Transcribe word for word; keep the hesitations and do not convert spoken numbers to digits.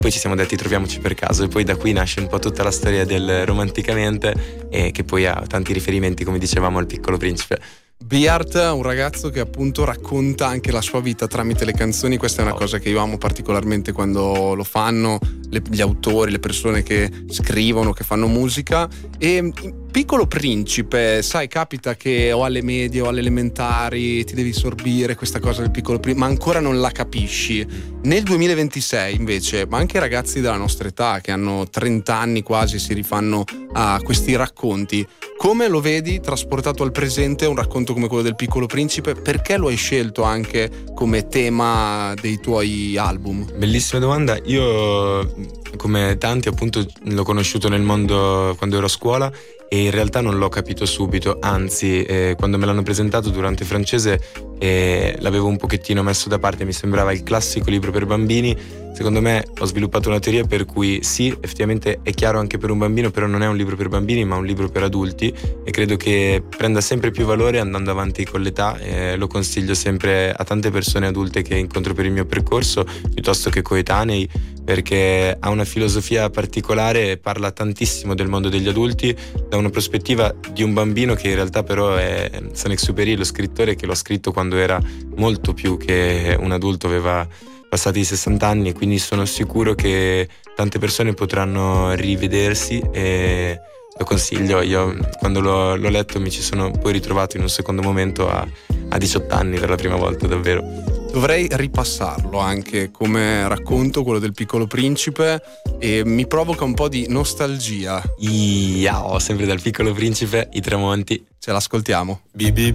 poi ci siamo detti troviamoci per caso, e poi da qui nasce un po' tutta la storia del Romanticamente, e che poi ha tanti riferimenti, come dicevamo, al Piccolo Principe. Beard, un ragazzo che appunto racconta anche la sua vita tramite le canzoni. Questa è una cosa che io amo particolarmente quando lo fanno le, gli autori, le persone che scrivono, che fanno musica. E Piccolo Principe, sai, capita che o alle medie o alle elementari ti devi sorbire questa cosa del Piccolo Principe, ma ancora non la capisci. Nel duemilaventisei invece, ma anche i ragazzi della nostra età che hanno trenta anni quasi si rifanno a questi racconti. Come lo vedi trasportato al presente un racconto come quello del Piccolo Principe? Perché lo hai scelto anche come tema dei tuoi album? Bellissima domanda. Io, come tanti, appunto l'ho conosciuto nel mondo quando ero a scuola, e in realtà non l'ho capito subito, anzi eh, quando me l'hanno presentato durante francese eh, l'avevo un pochettino messo da parte, mi sembrava il classico libro per bambini. Secondo me ho sviluppato una teoria per cui sì, effettivamente è chiaro anche per un bambino, però non è un libro per bambini ma un libro per adulti, e credo che prenda sempre più valore andando avanti con l'età. Eh, lo consiglio sempre a tante persone adulte che incontro per il mio percorso, piuttosto che coetanei, perché ha una filosofia particolare e parla tantissimo del mondo degli adulti da una prospettiva di un bambino che in realtà però è Saint-Exupéry, lo scrittore, che l'ha scritto quando era molto più che un adulto, aveva passati i sessanta anni, e quindi sono sicuro che tante persone potranno rivedersi, e lo consiglio. Io quando l'ho, l'ho letto mi ci sono poi ritrovato in un secondo momento a, a diciotto anni per la prima volta, davvero. Dovrei ripassarlo anche come racconto, quello del Piccolo Principe, e mi provoca un po' di nostalgia. Iao, sempre dal Piccolo Principe, I Tramonti. Ce l'ascoltiamo. Bibi.